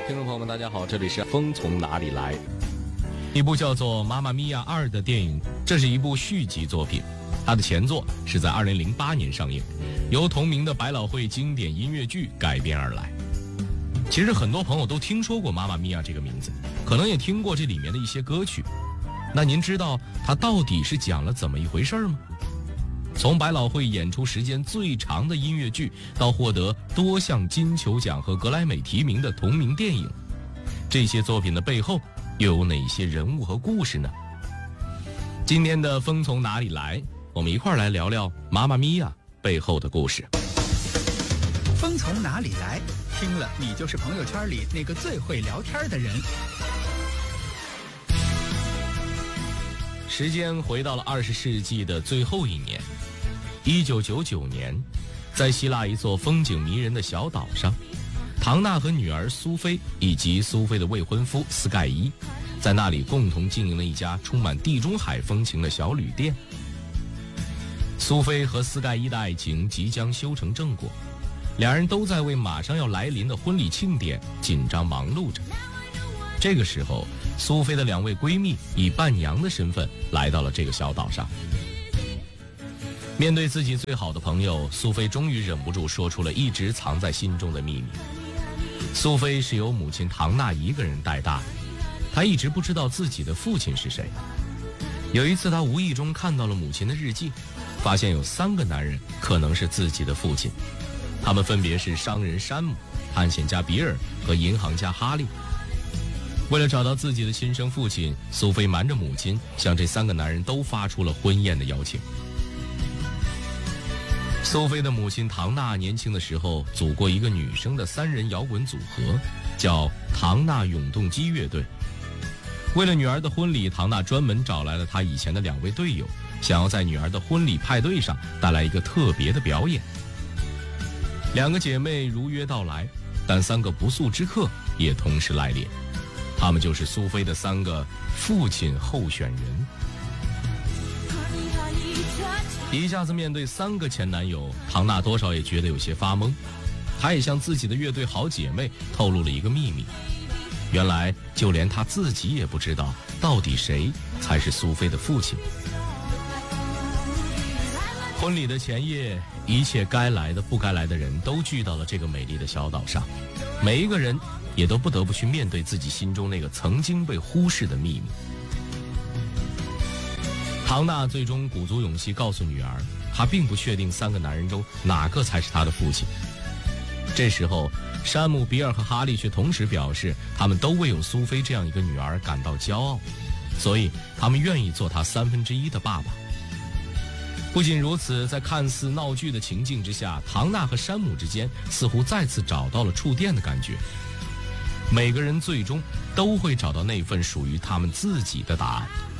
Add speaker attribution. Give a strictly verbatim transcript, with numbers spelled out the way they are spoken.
Speaker 1: 听众朋友们大家好，这里是风从哪里来。一部叫做《妈妈咪呀二》的电影，这是一部续集作品，它的前作是在二零零八年上映，由同名的百老汇经典音乐剧改编而来。其实很多朋友都听说过妈妈咪呀这个名字，可能也听过这里面的一些歌曲。那您知道它到底是讲了怎么一回事吗？从百老汇演出时间最长的音乐剧，到获得多项金球奖和格莱美提名的同名电影，这些作品的背后又有哪些人物和故事呢？今天的风从哪里来，我们一块儿来聊聊妈妈咪呀背后的故事。
Speaker 2: 风从哪里来，听了你就是朋友圈里那个最会聊天的人。
Speaker 1: 时间回到了二十世纪的最后一年，一九九九年，在希腊一座风景迷人的小岛上，唐娜和女儿苏菲以及苏菲的未婚夫斯盖伊，在那里共同经营了一家充满地中海风情的小旅店。苏菲和斯盖伊的爱情即将修成正果，两人都在为马上要来临的婚礼庆典紧张忙碌着。这个时候，苏菲的两位闺蜜以伴娘的身份来到了这个小岛上。面对自己最好的朋友，苏菲终于忍不住说出了一直藏在心中的秘密。苏菲是由母亲唐娜一个人带大的，她一直不知道自己的父亲是谁。有一次，她无意中看到了母亲的日记，发现有三个男人可能是自己的父亲，他们分别是商人山姆、探险家比尔和银行家哈利。为了找到自己的亲生父亲，苏菲瞒着母亲，向这三个男人都发出了婚宴的邀请。苏菲的母亲唐娜年轻的时候组过一个女生的三人摇滚组合，叫唐娜永动机乐队。为了女儿的婚礼，唐娜专门找来了她以前的两位队友，想要在女儿的婚礼派对上带来一个特别的表演。两个姐妹如约到来，但三个不速之客也同时来临。他们就是苏菲的三个父亲候选人。一下子面对三个前男友，唐娜多少也觉得有些发懵。她也向自己的乐队好姐妹透露了一个秘密，原来就连她自己也不知道到底谁才是苏菲的父亲。婚礼的前夜，一切该来的不该来的人都聚到了这个美丽的小岛上，每一个人也都不得不去面对自己心中那个曾经被忽视的秘密。唐娜最终鼓足勇气告诉女儿，她并不确定三个男人中哪个才是她的父亲。这时候，山姆、比尔和哈利却同时表示，他们都为有苏菲这样一个女儿感到骄傲，所以他们愿意做她三分之一的爸爸。不仅如此，在看似闹剧的情境之下，唐娜和山姆之间似乎再次找到了触电的感觉。每个人最终都会找到那份属于他们自己的答案。